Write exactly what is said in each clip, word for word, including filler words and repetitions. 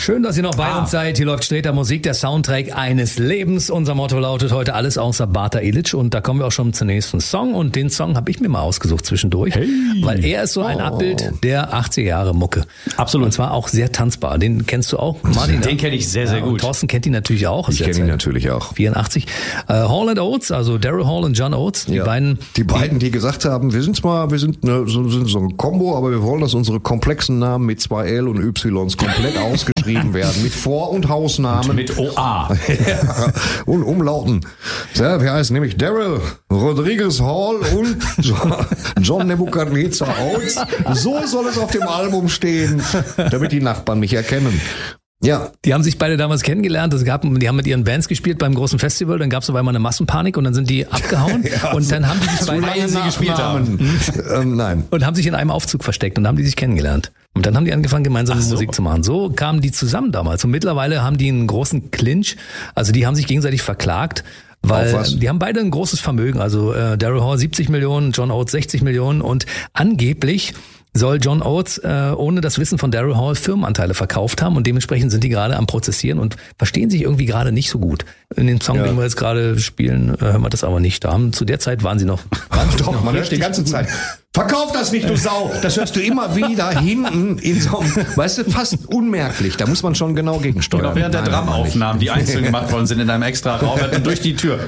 Schön, dass ihr noch bei ah. uns seid. Hier läuft Streter Musik, der Soundtrack eines Lebens. Unser Motto lautet heute alles außer Bata Ilic. Und da kommen wir auch schon zum nächsten Song. Und den Song habe ich mir mal ausgesucht zwischendurch. Hey. Weil er ist so ein oh. Abbild der achtziger Jahre Mucke. Absolut. Und zwar auch sehr tanzbar. Den kennst du auch, Martin? Den kenne ich sehr, sehr ja, gut. Und Thorsten kennt ihn natürlich auch. Ich kenne ihn natürlich auch. vierundachtzig. Äh, Hall and Oates, also Daryl Hall und John Oates. Die ja. beiden. Die beiden, die gesagt haben, wir sind zwar, wir sind, ne, so, sind so ein Kombo, aber wir wollen, dass unsere komplexen Namen mit zwei L und Ys komplett ausgeschrieben werden. Mit Vor- und Hausnamen. Und mit O A. ja, und Umlauten. Ja, wir heißen nämlich Daryl Rodriguez Hall und John Nebuchadnezzar Oates. So soll es auf dem Album stehen, damit die Nachbarn mich erkennen. Ja. Die haben sich beide damals kennengelernt. Es gab, die haben mit ihren Bands gespielt beim großen Festival. Dann gab es auf einmal eine Massenpanik und dann sind die abgehauen. ja, und dann haben die sich beide weil sie gespielt haben. ähm, nein. Und haben sich in einem Aufzug versteckt und haben die sich kennengelernt. Und dann haben die angefangen, gemeinsam so. Musik zu machen. So kamen die zusammen damals. Und mittlerweile haben die einen großen Clinch. Also die haben sich gegenseitig verklagt. Weil die haben beide ein großes Vermögen. Also äh, Daryl Hall siebzig Millionen, John Oates sechzig Millionen. Und angeblich soll John Oates äh, ohne das Wissen von Daryl Hall Firmenanteile verkauft haben und dementsprechend sind die gerade am Prozessieren und verstehen sich irgendwie gerade nicht so gut. In dem Song, ja. den wir jetzt gerade spielen, äh, hören wir das aber nicht. Da haben, zu der Zeit waren sie noch... Waren sie Doch, noch man hört die ganze Zeit... Verkauf das nicht, du Sau! Das hörst du immer wieder hinten in so einem, weißt du, fast unmerklich. Da muss man schon genau gegensteuern. Genau, während der Dramaufnahmen, die einzeln gemacht worden sind in einem extra Raum und durch die Tür.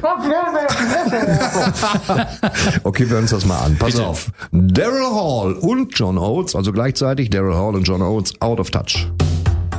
Okay, wir hören uns das mal an. Pass Bitte. auf. Daryl Hall und John Oates, also gleichzeitig Daryl Hall und John Oates, Out of Touch.